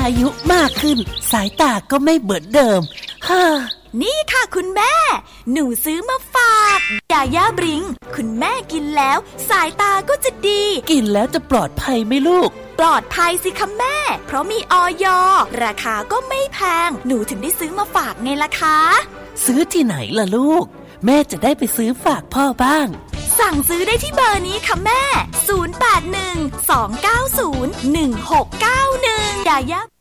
อายุมากขึ้นสายตาก็ไม่เหมือนเดิมฮ่านี่ค่ะคุณแม่หนูซื้อมาฝากยาย่าบริงคุณแม่กินแล้วสายตาก็จะดีกินแล้วจะปลอดภัยไหมลูกปลอดภัยสิคะแม่เพราะมีอย.ราคาก็ไม่แพงหนูถึงได้ซื้อมาฝากไงล่ะคะซื้อที่ไหนล่ะลูกแม่จะได้ไปซื้อฝากพ่อบ้างสั่งซื้อได้ที่เบอร์นี้ค่ะแม่0812901691ยาย่า